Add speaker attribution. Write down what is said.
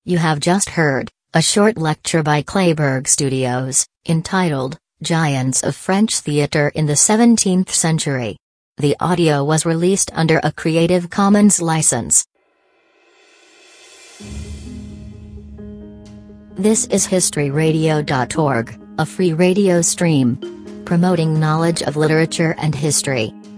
Speaker 1: You have just heard a short lecture by Kléberg Studios, entitled Giants of French Theatre in the 17th Century. The audio was released under a Creative Commons license. This is historyradio.org, a free radio stream promoting knowledge of literature and history.